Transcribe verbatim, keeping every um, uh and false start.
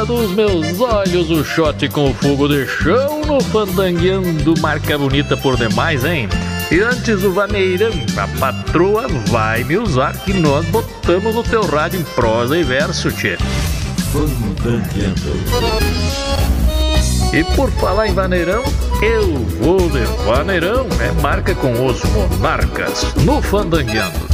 menina dos meus olhos, o shot com fogo de chão no fandangueando, marca bonita por demais, hein? E antes do vaneirão, a patroa vai me usar que nós botamos no teu rádio em prosa e verso, tchê. Fandangueando. E por falar em vaneirão, eu vou de vaneirão, é marca com os monarcas no fandangueando.